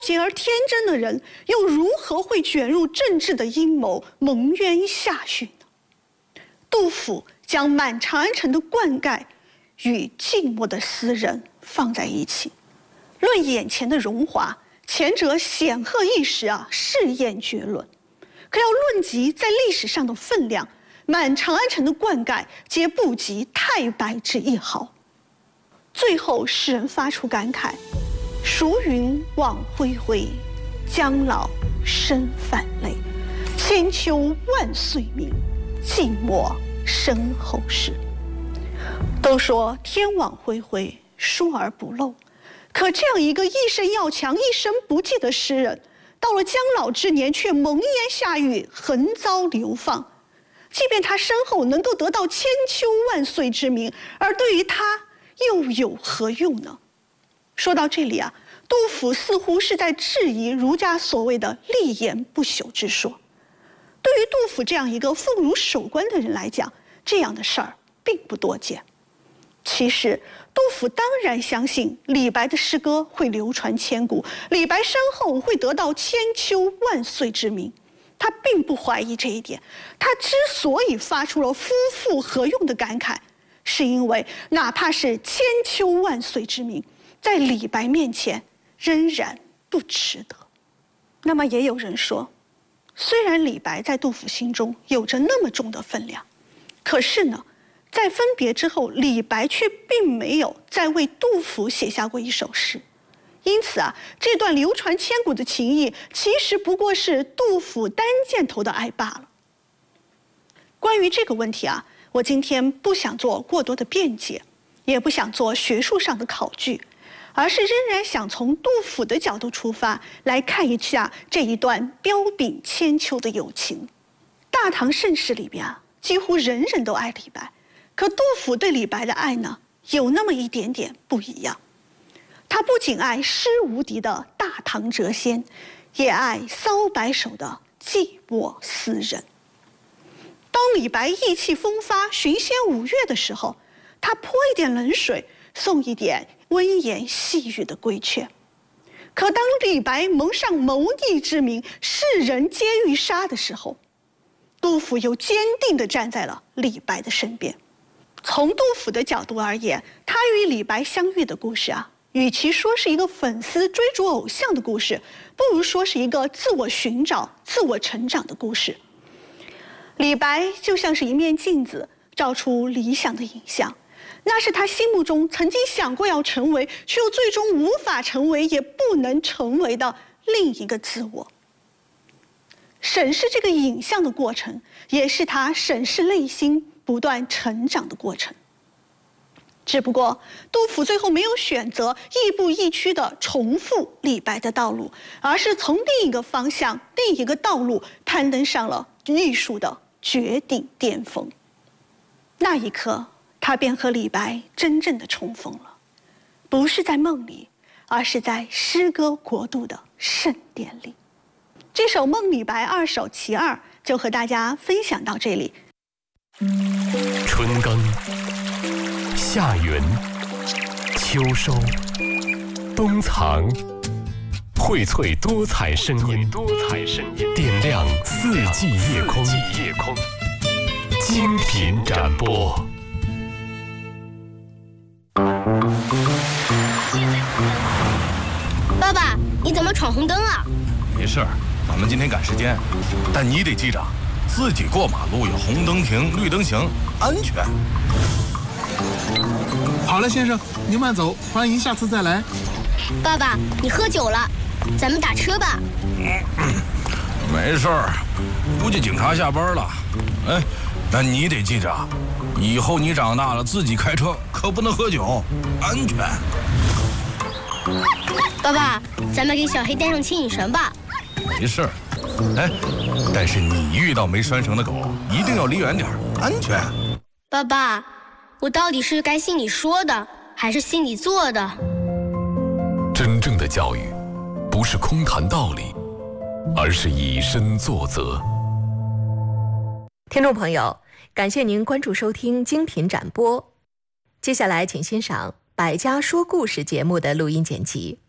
洁而天真的人，又如何会卷入政治的阴谋，蒙冤下狱呢？杜甫将满长安城的灌溉与静默的私人放在一起，论眼前的荣华，前者显赫一时试验绝伦；可要论及在历史上的分量，满长安城的灌溉皆不及太白之一毫。最后，诗人发出感慨：“孰云望恢恢，将老身泛泪。千秋万岁名，静默身后事。”都说天网恢恢，疏而不漏，可这样一个一生要强、一生不济的诗人，到了将老之年却蒙冤下狱，横遭流放。即便他身后能够得到千秋万岁之名，而对于他又有何用呢？说到这里杜甫似乎是在质疑儒家所谓的立言不朽之说。对于杜甫这样一个奉儒守官的人来讲，这样的事儿并不多见。其实，杜甫当然相信李白的诗歌会流传千古，李白身后会得到千秋万岁之名。他并不怀疑这一点。他之所以发出了夫妇何用的感慨，是因为哪怕是千秋万岁之名，在李白面前仍然不值得。那么也有人说，虽然李白在杜甫心中有着那么重的分量，可是呢，在分别之后，李白却并没有再为杜甫写下过一首诗。因此这段流传千古的情谊，其实不过是杜甫单箭头的爱罢了。关于这个问题我今天不想做过多的辩解，也不想做学术上的考据，而是仍然想从杜甫的角度出发，来看一下这一段彪炳千秋的友情。大唐盛世里边几乎人人都爱李白，可杜甫对李白的爱呢，有那么一点点不一样。他不仅爱诗无敌的大唐谪仙，也爱骚白首的寂寞斯人。当李白意气风发、寻仙舞月的时候，他泼一点冷水，送一点温言细语的规劝。可当李白蒙上谋逆之名，世人皆欲杀的时候，杜甫又坚定地站在了李白的身边。从杜甫的角度而言，他与李白相遇的故事与其说是一个粉丝追逐偶像的故事，不如说是一个自我寻找、自我成长的故事。李白就像是一面镜子，照出理想的影像，那是他心目中曾经想过要成为，却又最终无法成为，也不能成为的另一个自我。审视这个影像的过程，也是他审视内心不断成长的过程。只不过杜甫最后没有选择亦步亦趋地重复李白的道路，而是从另一个方向、另一个道路攀登上了艺术的绝顶巅峰。那一刻，他便和李白真正的重逢了，不是在梦里，而是在诗歌国度的圣殿里。这首《梦李白二首其二》就和大家分享到这里。 春耕、夏耘、秋收、冬藏，荟萃多彩声音，点亮四季夜空，精品展播。 爸爸，你怎么闯红灯啊？ 没事儿，咱们今天赶时间，但你得记着，自己过马路要红灯停，绿灯行，安全。 好了，先生，您慢走，欢迎下次再来。 爸爸，你喝酒了，咱们打车吧。 没事儿，估计警察下班了。哎，但你得记着，以后你长大了自己开车可不能喝酒，安全。 爸爸，咱们给小黑带上牵引绳吧。 没事儿，哎，但是你遇到没拴绳的狗，一定要离远点，安全。 爸爸，我到底是该信你说的，还是信你做的？ 真正的教育，不是空谈道理，而是以身作则。 听众朋友，感谢您关注收听精品展播。接下来请欣赏《百家说故事》节目的录音剪辑。